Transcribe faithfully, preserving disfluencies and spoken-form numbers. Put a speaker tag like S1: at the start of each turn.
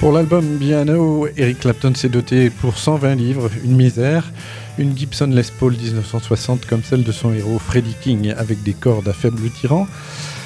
S1: Pour l'album Piano, Eric Clapton s'est doté pour cent vingt livres, une misère, une Gibson Les Paul dix-neuf cent soixante comme celle de son héros Freddie King avec des cordes à faible tirant,